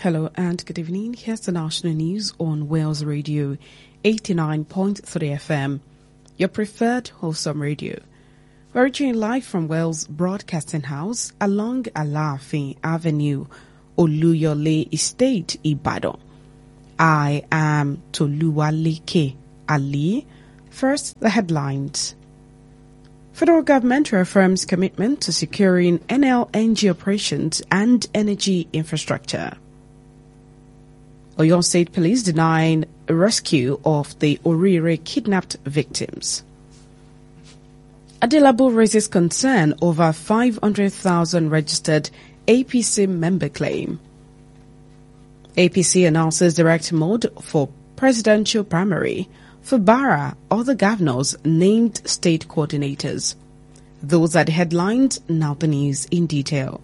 Hello and good evening. Here's the national news on Wales Radio 89.3 FM, your preferred wholesome radio. We're reaching live from Wales Broadcasting House along Alaafin Avenue, Oluyole Estate, Ibadan. I am Toluwaleke Ali. First, the headlines. Federal government reaffirms commitment to securing NLNG operations and energy infrastructure. Oyo State Police denying a rescue of the Orire kidnapped victims. Adelabu raises concern over 500,000 registered APC member claim. APC announces direct mode for presidential primary. For Barra, other governors named state coordinators. Those are the headlines, now the news in detail.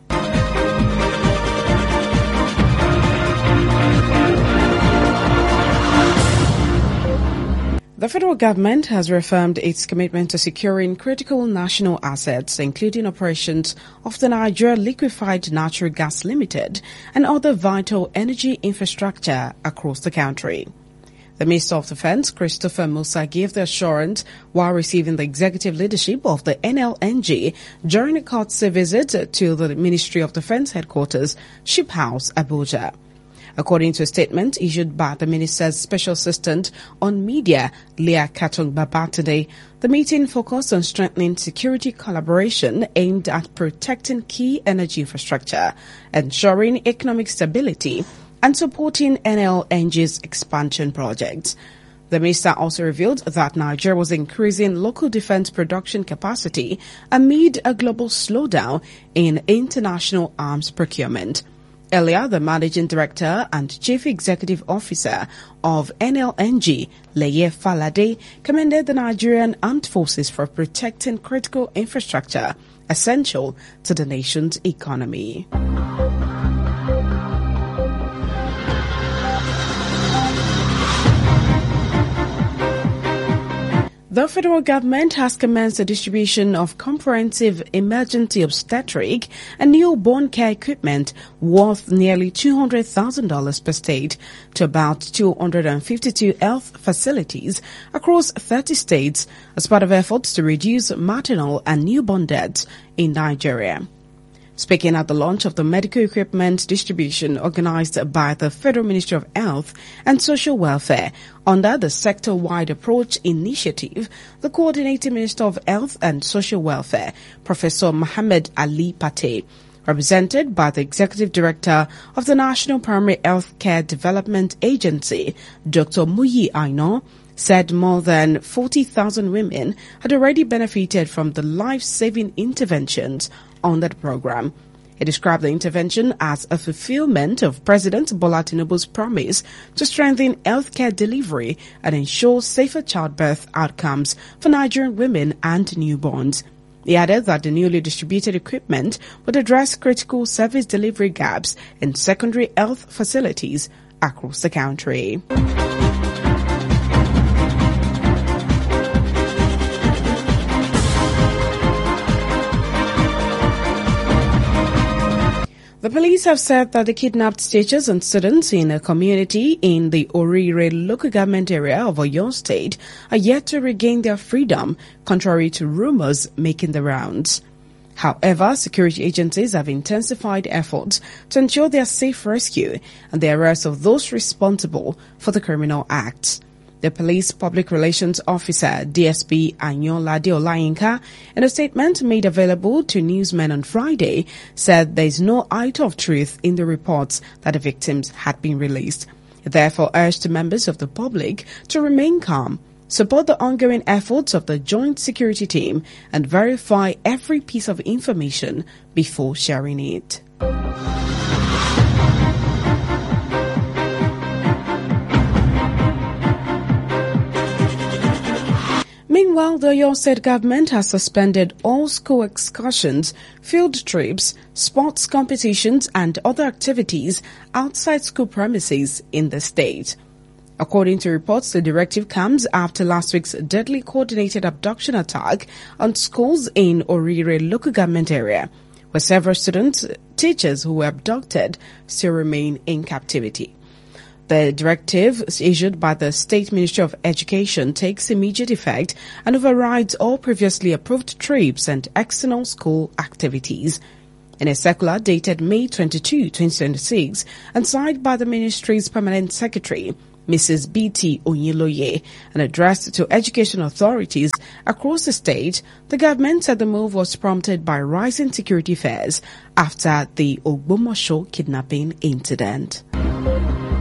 The federal government has reaffirmed its commitment to securing critical national assets, including operations of the Nigeria Liquefied Natural Gas Limited and other vital energy infrastructure across the country. The Minister of Defense, Christopher Musa, gave the assurance while receiving the executive leadership of the NLNG during a courtesy visit to the Ministry of Defense headquarters, Ship House, Abuja. According to a statement issued by the Minister's Special Assistant on Media, Leah Katong Babatade, the meeting focused on strengthening security collaboration aimed at protecting key energy infrastructure, ensuring economic stability, and supporting NLNG's expansion projects. The minister also revealed that Nigeria was increasing local defense production capacity amid a global slowdown in international arms procurement. Earlier, the managing director and chief executive officer of NLNG, Leye Falade, commended the Nigerian armed forces for protecting critical infrastructure essential to the nation's economy. The federal government has commenced the distribution of comprehensive emergency obstetric and newborn care equipment worth nearly $200,000 per state to about 252 health facilities across 30 states as part of efforts to reduce maternal and newborn deaths in Nigeria. Speaking at the launch of the medical equipment distribution organized by the Federal Ministry of Health and Social Welfare under the Sector-Wide Approach Initiative, the Coordinating Minister of Health and Social Welfare, Professor Mohammed Ali Pate, represented by the Executive Director of the National Primary Health Care Development Agency, Dr. Muyi Aino, said more than 40,000 women had already benefited from the life-saving interventions under the program. He described the intervention as a fulfillment of President Bola Tinubu's promise to strengthen healthcare delivery and ensure safer childbirth outcomes for Nigerian women and newborns. He added that the newly distributed equipment would address critical service delivery gaps in secondary health facilities across the country. The police have said that the kidnapped teachers and students in a community in the Orire local government area of Oyo State are yet to regain their freedom, contrary to rumors making the rounds. However, security agencies have intensified efforts to ensure their safe rescue and the arrest of those responsible for the criminal acts. The police public relations officer, DSP Anyolade Olayinka, in a statement made available to newsmen on Friday, said there is no iota of truth in the reports that the victims had been released. He therefore urged members of the public to remain calm, support the ongoing efforts of the Joint Security Team, and verify every piece of information before sharing it. Meanwhile, the Oyo State government has suspended all school excursions, field trips, sports competitions and other activities outside school premises in the state. According to reports, the directive comes after last week's deadly coordinated abduction attack on schools in Orire local government area, where several students teachers who were abducted still remain in captivity. The directive issued by the State Ministry of Education takes immediate effect and overrides all previously approved trips and external school activities. In a circular dated May 22, 2026, and signed by the ministry's permanent secretary, Mrs. B.T. Onyeloye, and addressed to education authorities across the state, the government said the move was prompted by rising security fears after the Ogbomosho kidnapping incident.